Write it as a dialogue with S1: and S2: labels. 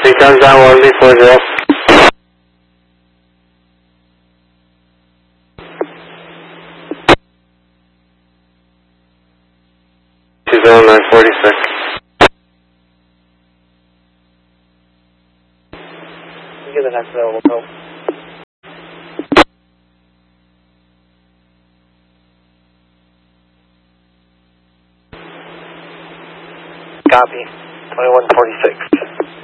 S1: Becomes down 1B40. 20946.
S2: Give the next available code. Copy. 2146.